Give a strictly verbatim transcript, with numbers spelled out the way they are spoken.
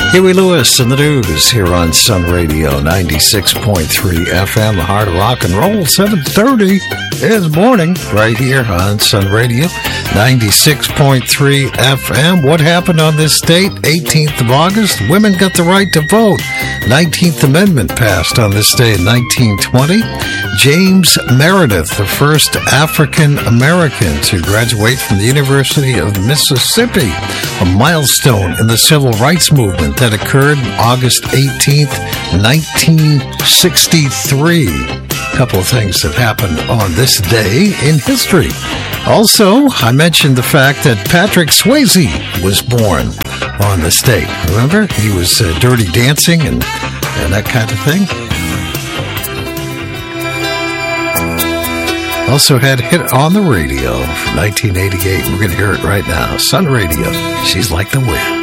Huey Lewis and the News here on Sun Radio ninety-six point three F M, the heart of rock and roll. seven thirty is morning right here on Sun Radio ninety-six point three F M. What happened on this date? eighteenth of August. Women got the right to vote. nineteenth Amendment passed on this day in nineteen twenty. James Meredith, the first African American to graduate from the University of Mississippi, a milestone in the civil rights movement that occurred August eighteenth, nineteen sixty-three. A couple of things that happened on this day in history. Also, I mentioned the fact that Patrick Swayze was born on this date. Remember? He was uh, Dirty Dancing and, and that kind of thing. Also had a hit on the radio from nineteen eighty-eight. We're going to hear it right now. Sun Radio, She's Like the Wind.